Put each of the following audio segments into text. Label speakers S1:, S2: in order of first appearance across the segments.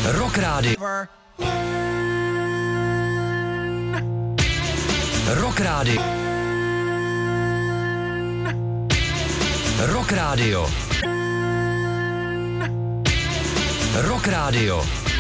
S1: Rock Radio. Rock Radio. Rock Radio. Rock Radio.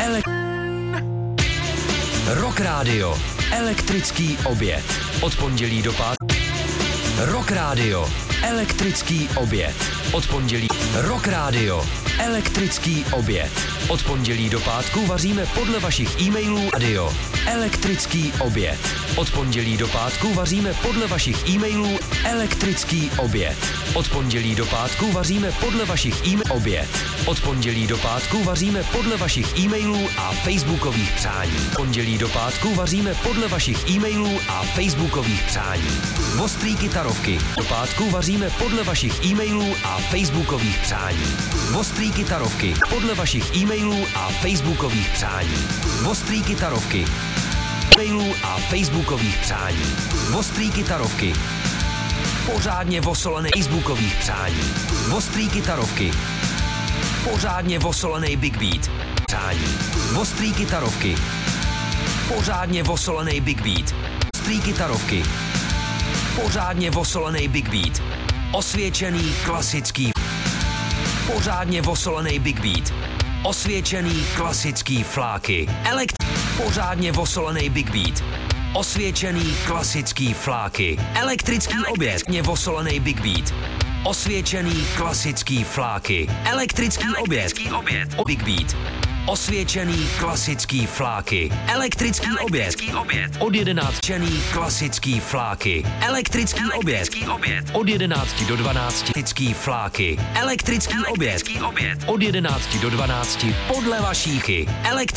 S1: Rock Radio. Elektrický oběd. Od pondělí do pátku. Rock Radio. Elektrický oběd. Od pondělí. Rock Radio. Elektrický oběd. Od pondělí do pátku vaříme podle vašich e-mailů. Radio. Elektrický oběd. Od pondělí do pátku vaříme podle vašich e-mailů. Elektrický oběd. Od pondělí do pátku vaříme podle vašich e-mailů. Oběd. Od pondělí do pátku vaříme podle vašich e-mailů a facebookových přání. Pondělí do pátku vaříme podle vašich e-mailů a facebookových přání. Ostrý kytarovky. Do pátku vaříme podle vašich e-mailů a facebookových přání. Ostrý kytarovky. Podle vašich e-mailů a facebookových přání. Ostrý kytarovky. E-mailů a facebookových přání. Ostrý kytarovky. Pořádně vosolený facebookových přání. Ostrý kytarovky. Pořádně vosolený Big Beat. Přání. Ostrý kytarovky. Pořádně vosolený Big Beat. Ostrý kytarovky. Pořádně vosolený Big Beat. Osvědčený klasický. Pořádně vosolený Big Beat. Osvědčený klasický fláky. Pořádně vosolený Big Beat. Osvědčený klasický fláky. Elektrický oběd. Vosolený Big Beat. Osvědčený klasický fláky. Elektrický oběd. Big Beat. Osvědčený klasický fláky. Elektrický oběd. Od 11. Klasický fláky. Elektrický oběd. Od 11 do 12. Klasický fláky. Elektrický oběd. Od 11 do 12. Podle vašíchy.